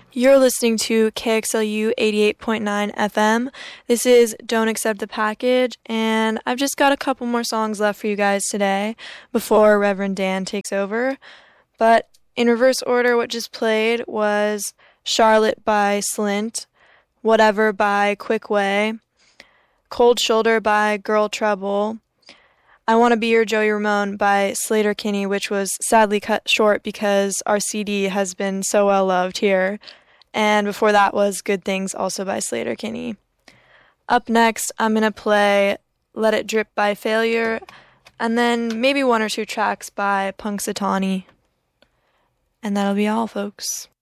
You're listening to KXLU 88.9 FM. This is Don't Accept the Package, and I've just got a couple more songs left for you guys today before Reverend Dan takes over. But in reverse order, what just played was Charlotte by Slint, Whatever by Quick Way, Cold Shoulder by Girl Trouble, I Want to Be Your Joey Ramone by Sleater-Kinney, which was sadly cut short because our CD has been so well loved here. And before that was Good Things, also by Sleater-Kinney. Up next, I'm going to play Let It Drip by Failure, and then maybe one or two tracks by Punxsutawney. And that'll be all, folks.